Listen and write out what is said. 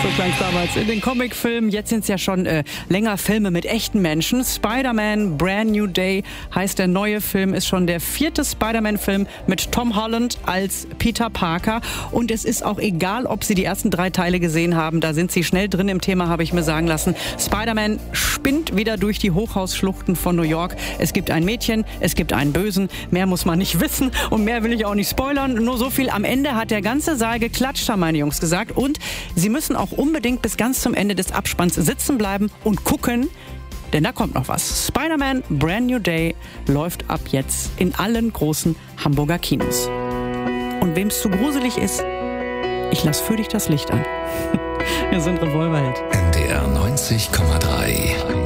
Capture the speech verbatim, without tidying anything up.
So klang es damals in den Comicfilmen. Jetzt sind es ja schon äh, länger Filme mit echten Menschen. Spider-Man Brand New Day heißt der neue Film, ist schon der vierte Spider-Man-Film mit Tom Holland als Peter Parker. Und es ist auch egal, ob Sie die ersten drei Teile gesehen haben. Da sind Sie schnell drin im Thema, habe ich mir sagen lassen. Spider-Man spinnt wieder durch die Hochhausschluchten von New York. Es gibt ein Mädchen, es gibt einen Bösen. Mehr muss man nicht wissen und mehr will ich auch nicht spoilern. Nur so viel, am Ende hat der ganze Saal geklatscht, haben meine Jungs gesagt. Und Sie müssen auch unbedingt bis ganz zum Ende des Abspanns sitzen bleiben und gucken, denn da kommt noch was. Spider-Man Brand New Day läuft ab jetzt in allen großen Hamburger Kinos. Und wem es zu gruselig ist, ich lasse für dich das Licht an. Wir sind Revolverheld. N D R neunzig Komma drei